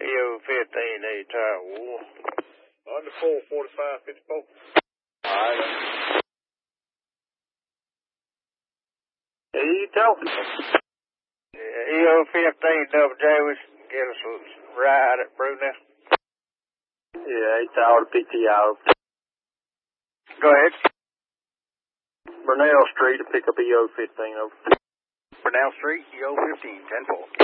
EO15, A-Tire War. Under 44554. Alright. Who you talking to? EO15 Double J, we should get us a ride at Brunel. Yeah, 8 hour PTO. Go ahead. Burnell Street to pick up EO15 over. Brunel Street, EO15, 10-4.